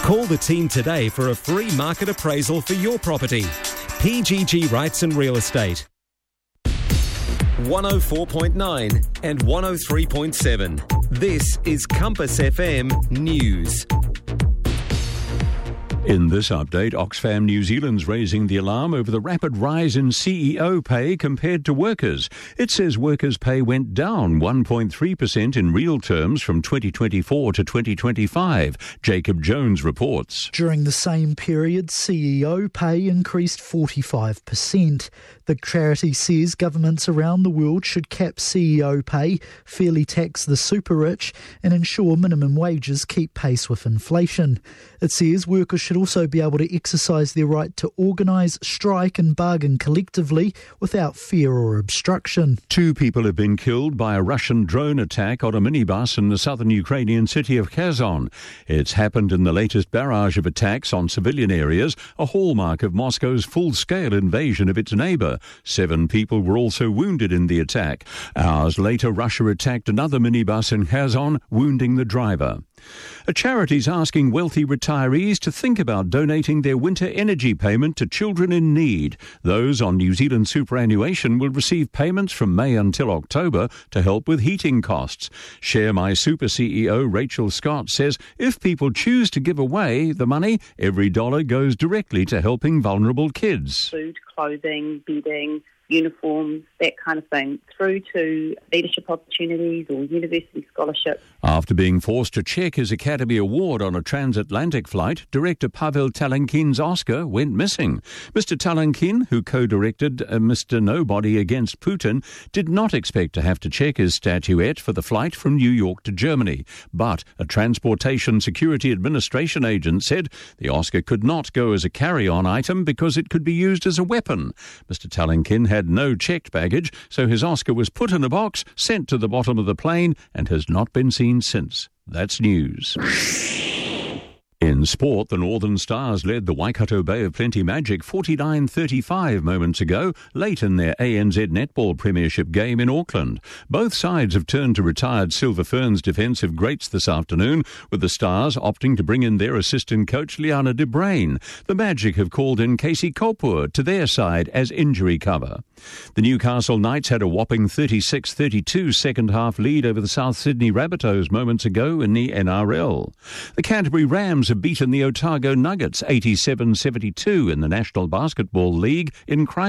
Call the team today for a free market appraisal for your property. PGG Rights and Real Estate. 104.9 and 103.7. This is Compass FM News. In this update, Oxfam New Zealand's raising the alarm over the rapid rise in CEO pay compared to workers. It says workers' pay went down 1.3% in real terms from 2024 to 2025. Jacob Jones reports. During the same period, CEO pay increased 45%. The charity says governments around the world should cap CEO pay, fairly tax the super rich, and ensure minimum wages keep pace with inflation. It says workers should also be able to exercise their right to organise, strike and bargain collectively without fear or obstruction. 2 people have been killed by a Russian drone attack on a minibus in the southern Ukrainian city of Kherson. It's happened in the latest barrage of attacks on civilian areas, a hallmark of Moscow's full-scale invasion of its neighbour. 7 people were also wounded in the attack. Hours later, Russia attacked another minibus in Kherson, wounding the driver. A charity's asking wealthy retirees to think about donating their winter energy payment to children in need. Those on New Zealand superannuation will receive payments from May until October to help with heating costs. Share My Super CEO Rachel Scott says if people choose to give away the money, every dollar goes directly to helping vulnerable kids. Food, clothing, bedding, uniforms, that kind of thing, through to leadership opportunities or university scholarships. After being forced to check his Academy Award on a transatlantic flight, director Pavel Talankin's Oscar went missing. Mr. Talankin, who co-directed Mr. Nobody Against Putin, did not expect to have to check his statuette for the flight from New York to Germany. But a Transportation Security Administration agent said the Oscar could not go as a carry-on item because it could be used as a weapon. Mr. Talankin had no checked baggage, so his Oscar was put in a box, sent to the bottom of the plane, and has not been seen since. That's news. In sport, the Northern Stars led the Waikato Bay of Plenty Magic 49-35 moments ago, late in their ANZ Netball Premiership game in Auckland. Both sides have turned to retired Silver Ferns defensive greats this afternoon, with the Stars opting to bring in their assistant coach Liana de Bruin. The Magic have called in Casey Kopur to their side as injury cover. The Newcastle Knights had a whopping 36-32 second-half lead over the South Sydney Rabbitohs moments ago in the NRL. The Canterbury Rams have beaten the Otago Nuggets 87-72 in the National Basketball League in Christchurch.